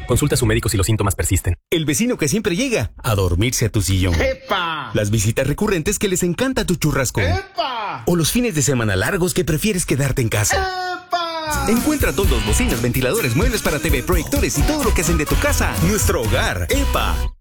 Consulta a su médico si los síntomas persisten. El vecino que siempre llega a dormirse a tu sillón. ¡Epa! Las visitas recurrentes que les encanta tu churrasco. ¡Epa! O los fines de semana largos que prefieres quedarte en casa. ¡Epa! Encuentra todos, bocinas, ventiladores, muebles para TV, proyectores y todo lo que hacen de tu casa nuestro hogar. ¡Epa!